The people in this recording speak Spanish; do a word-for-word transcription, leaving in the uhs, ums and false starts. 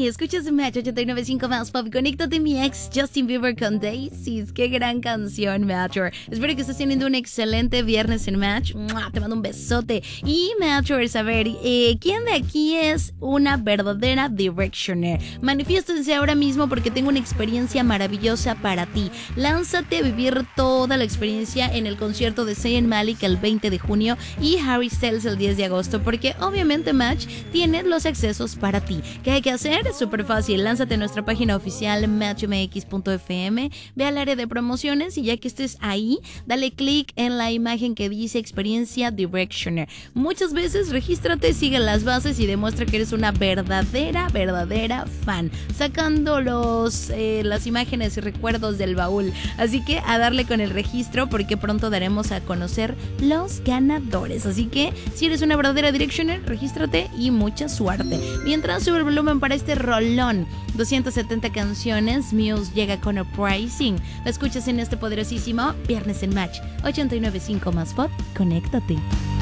Sí, escuchas Match ochenta y nueve punto cinco más pop. Conéctate, mi ex Justin Bieber con Daisies. Qué gran canción, Matcher. Espero que estés teniendo un excelente viernes en Match. ¡Mua! Te mando un besote. Y Matchers, a ver, eh, ¿quién de aquí es una verdadera Directioner? Manifiéstense ahora mismo porque tengo una experiencia maravillosa para ti. Lánzate a vivir toda la experiencia en el concierto de Zayn Malik el veinte de junio y Harry Styles el diez de agosto, porque obviamente Match tiene los accesos para ti. ¿Qué hay que hacer? Es súper fácil. Lánzate a nuestra página oficial match m x punto f m, ve al área de promociones y ya que estés ahí, dale clic en la imagen que dice experiencia Directioner. Muchas veces regístrate, sigue las bases y demuestra que eres una verdadera, verdadera fan, sacando los, eh, las imágenes y recuerdos del baúl. Así que a darle con el registro porque pronto daremos a conocer los ganadores. Así que si eres una verdadera Directioner, regístrate y mucha suerte. Mientras sube el volumen para este rolón, doscientas setenta canciones, Muse llega con Uprising. La escuchas en este poderosísimo Viernes en Match ochenta y nueve punto cinco más pop. Conéctate.